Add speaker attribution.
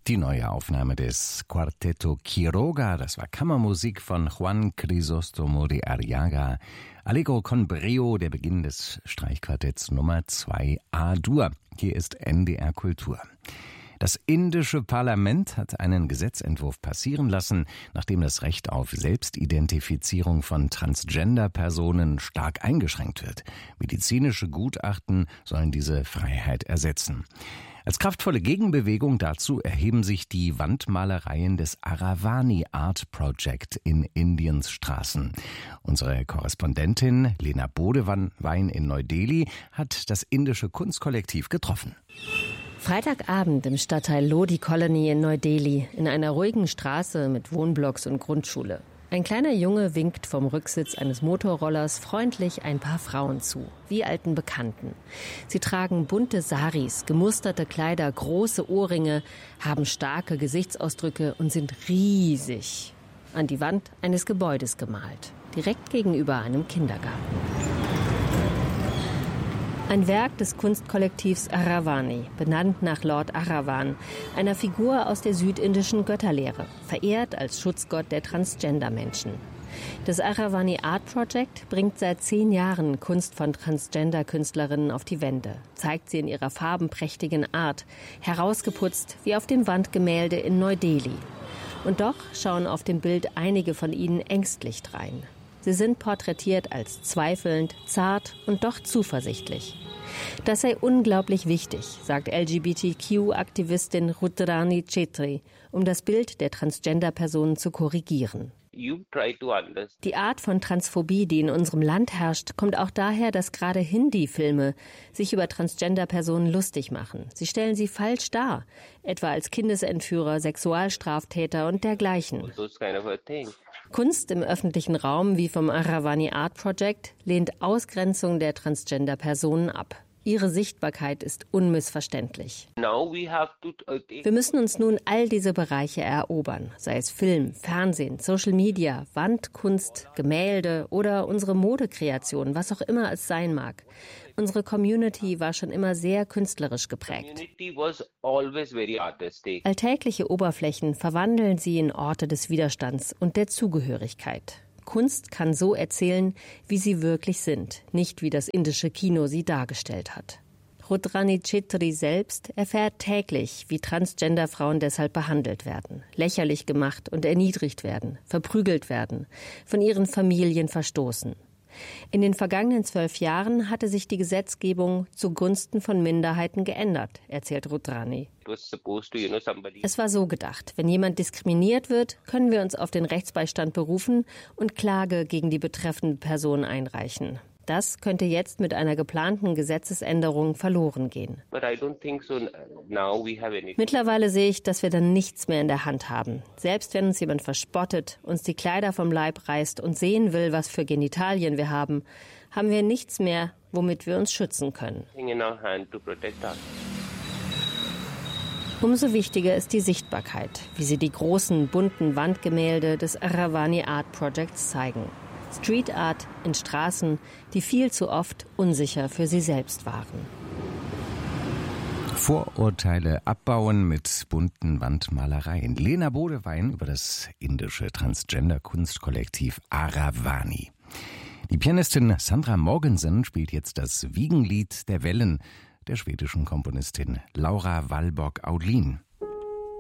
Speaker 1: Die neue Aufnahme des Quarteto Quiroga, das war Kammermusik von Juan Crisóstomo de Arriaga. Allegro con brio, der Beginn des Streichquartetts Nummer 2 A-Dur. Hier ist NDR Kultur. Das indische Parlament hat einen Gesetzentwurf passieren lassen, nachdem das Recht auf Selbstidentifizierung von Transgender-Personen stark eingeschränkt wird. Medizinische Gutachten sollen diese Freiheit ersetzen. Als kraftvolle Gegenbewegung dazu erheben sich die Wandmalereien des Aravani Art Project in Indiens Straßen. Unsere Korrespondentin Lena Bodewein in Neu-Delhi hat das indische Kunstkollektiv getroffen.
Speaker 2: Freitagabend im Stadtteil Lodi Colony in Neu-Delhi, in einer ruhigen Straße mit Wohnblocks und Grundschule. Ein kleiner Junge winkt vom Rücksitz eines Motorrollers freundlich ein paar Frauen zu, wie alten Bekannten. Sie tragen bunte Saris, gemusterte Kleider, große Ohrringe, haben starke Gesichtsausdrücke und sind riesig. An die Wand eines Gebäudes gemalt, direkt gegenüber einem Kindergarten. Ein Werk des Kunstkollektivs Aravani, benannt nach Lord Aravan, einer Figur aus der südindischen Götterlehre, verehrt als Schutzgott der Transgender-Menschen. Das Aravani Art Project bringt seit 10 Jahren Kunst von Transgender-Künstlerinnen auf die Wände, zeigt sie in ihrer farbenprächtigen Art, herausgeputzt wie auf dem Wandgemälde in Neu-Delhi. Und doch schauen auf dem Bild einige von ihnen ängstlich drein. Sie sind porträtiert als zweifelnd, zart und doch zuversichtlich. Das sei unglaublich wichtig, sagt LGBTQ-Aktivistin Rudrani Chetri, um das Bild der Transgender-Personen zu korrigieren. Die Art von Transphobie, die in unserem Land herrscht, kommt auch daher, dass gerade Hindi-Filme sich über Transgender-Personen lustig machen. Sie stellen sie falsch dar, etwa als Kindesentführer, Sexualstraftäter und dergleichen. Kunst im öffentlichen Raum, wie vom Aravani Art Project, lehnt Ausgrenzung der Transgender-Personen ab. Ihre Sichtbarkeit ist unmissverständlich. Wir müssen uns nun all diese Bereiche erobern, sei es Film, Fernsehen, Social Media, Wandkunst, Gemälde oder unsere Modekreation, was auch immer es sein mag. Unsere Community war schon immer sehr künstlerisch geprägt. Alltägliche Oberflächen verwandeln sie in Orte des Widerstands und der Zugehörigkeit. Kunst kann so erzählen, wie sie wirklich sind, nicht wie das indische Kino sie dargestellt hat. Rudrani Chetri selbst erfährt täglich, wie Transgender-Frauen deshalb behandelt werden, lächerlich gemacht und erniedrigt werden, verprügelt werden, von ihren Familien verstoßen. In den vergangenen 12 Jahren hatte sich die Gesetzgebung zugunsten von Minderheiten geändert, erzählt Rudrani. Es war so gedacht, wenn jemand diskriminiert wird, können wir uns auf den Rechtsbeistand berufen und Klage gegen die betreffende Person einreichen. Das könnte jetzt mit einer geplanten Gesetzesänderung verloren gehen. Mittlerweile sehe ich, dass wir dann nichts mehr in der Hand haben. Selbst wenn uns jemand verspottet, uns die Kleider vom Leib reißt und sehen will, was für Genitalien wir haben wir nichts mehr, womit wir uns schützen können. Umso wichtiger ist die Sichtbarkeit, wie sie die großen, bunten Wandgemälde des Aravani Art Projects zeigen. Street Art in Straßen, die viel zu oft unsicher für sie selbst waren.
Speaker 1: Vorurteile abbauen mit bunten Wandmalereien. Lena Bodewein über das indische Transgender-Kunstkollektiv Aravani. Die Pianistin Sandra Morgensen spielt jetzt das Wiegenlied der Wellen der schwedischen Komponistin Laura Wallborg Audlin.